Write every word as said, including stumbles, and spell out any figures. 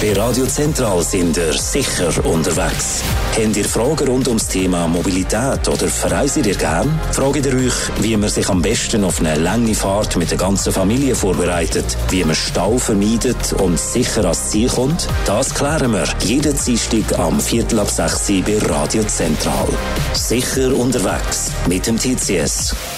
Bei Radio Zentral sind ihr sicher unterwegs. Habt ihr Fragen rund ums Thema Mobilität oder verreist ihr gern? Fragt ihr euch, wie man sich am besten auf eine lange Fahrt mit der ganzen Familie vorbereitet, wie man Stau vermeidet und sicher ans Ziel kommt? Das klären wir jeden Dienstag am Viertel ab sechs bei Radio Zentral. Sicher unterwegs mit dem T C S.